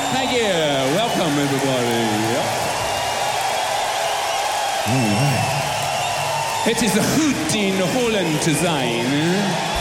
Thank you. Welcome, everybody. All right. Het is goed in Holland te zijn.